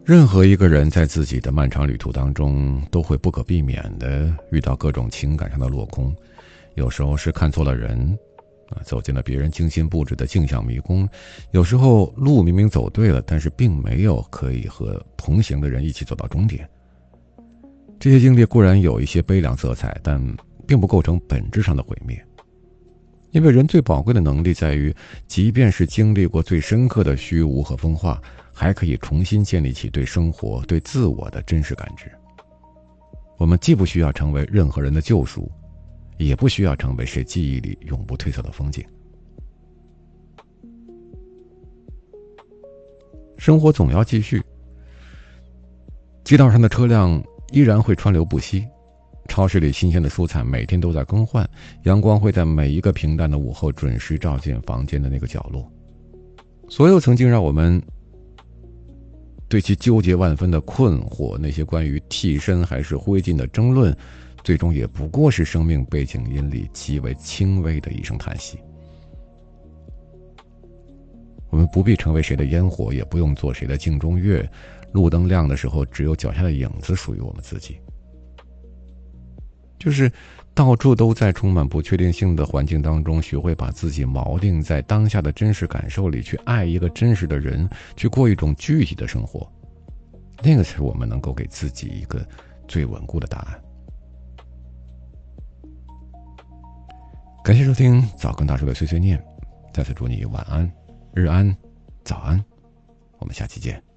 任何一个人在自己的漫长旅途当中，都会不可避免地遇到各种情感上的落空。有时候是看错了人，走进了别人精心布置的镜像迷宫；有时候路明明走对了，但是并没有可以和同行的人一起走到终点。这些经历固然有一些悲凉色彩，但并不构成本质上的毁灭。因为人最宝贵的能力在于，即便是经历过最深刻的虚无和风化，还可以重新建立起对生活、对自我的真实感知。我们既不需要成为任何人的救赎，也不需要成为谁记忆里永不褪色的风景。生活总要继续，街道上的车辆依然会川流不息，超市里新鲜的蔬菜每天都在更换，阳光会在每一个平淡的午后准时照进房间的那个角落。所有曾经让我们对其纠结万分的困惑，那些关于替身还是灰烬的争论，最终也不过是生命背景音里极为轻微的一声叹息。我们不必成为谁的烟火，也不用做谁的镜中月，路灯亮的时候，只有脚下的影子属于我们自己。就是到处都在充满不确定性的环境当中，学会把自己锚定在当下的真实感受里，去爱一个真实的人，去过一种具体的生活，那个是我们能够给自己一个最稳固的答案。感谢收听早更大叔的碎碎念，再次祝你晚安、日安、早安，我们下期见。